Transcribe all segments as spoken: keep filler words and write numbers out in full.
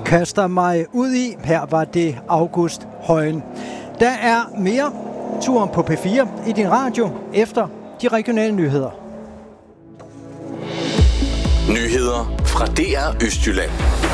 kaster mig ud i. Her var det August Højen. Der er mere turen på P fire i din radio efter de regionale nyheder. Nyheder fra D R Østjylland.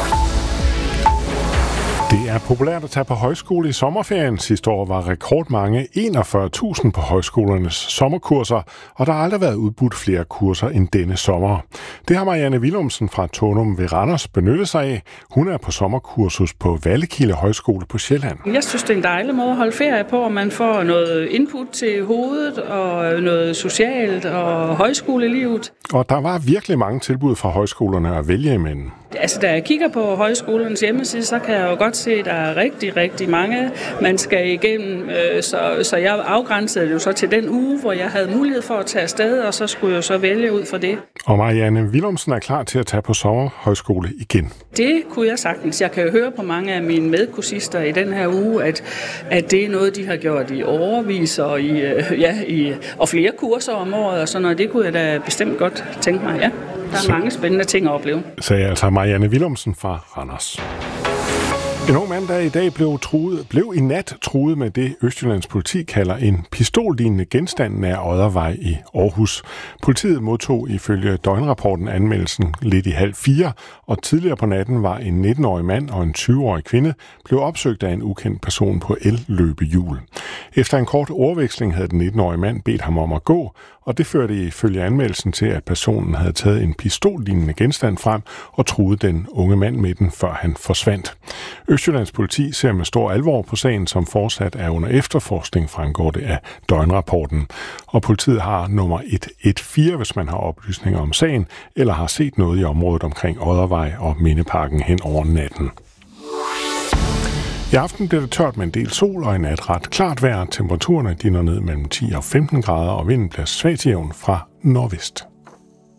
Det er populært at tage på højskole i sommerferien. Sidste år var rekordmange enogfyrre tusind på højskolernes sommerkurser, og der har aldrig været udbudt flere kurser end denne sommer. Det har Marianne Willumsen fra Tonum ved Randers benyttet sig af. Hun er på sommerkursus på Vallekilde Højskole på Sjælland. Jeg synes, det er en dejlig måde at holde ferie på, og man får noget input til hovedet og noget socialt og højskolelivet. Og der var virkelig mange tilbud fra højskolerne at vælge imellem. Altså, da jeg kigger på højskolernes hjemmeside, så kan jeg jo godt se, at der er rigtig, rigtig mange, man skal igennem. Så, så jeg afgrænsede det jo så til den uge, hvor jeg havde mulighed for at tage afsted, og så skulle jeg så vælge ud fra det. Og Marianne Willumsen er klar til at tage på sommerhøjskole igen. Det kunne jeg sagtens. Jeg kan jo høre på mange af mine medkursister i den her uge, at, at det er noget, de har gjort i årevis og, i, ja, i, og flere kurser om året, og sådan noget. Det kunne jeg da bestemt godt tænke mig, ja. Der er så mange spændende ting at opleve. Sagde altså Marianne Willumsen fra Randers. En ung mand, der i dag blev, truet, blev i nat truet med det, Østjyllands politi kalder en pistollignende genstand nær Oddervej i Aarhus. Politiet modtog ifølge døgnrapporten anmeldelsen lidt i halv fire, og tidligere på natten var en nitten-årig mand og en tyve-årig kvinde blev opsøgt af en ukendt person på el-løbehjul. Efter en kort ordveksling havde den nitten-årige mand bedt ham om at gå, og det førte ifølge anmeldelsen til, at personen havde taget en pistollignende genstand frem og truet den unge mand med den, før han forsvandt. Østjyllands politi ser med stor alvor på sagen, som fortsat er under efterforskning, fremgår det af døgnrapporten. Og politiet har nummer et et fire, hvis man har oplysninger om sagen, eller har set noget i området omkring Oddervej og Mindeparken hen over natten. I aften bliver det tørt med en del sol og i nat ret klart vejr. Temperaturerne de når ned mellem ti og femten grader, og vinden bliver svag til jævn fra nordvest.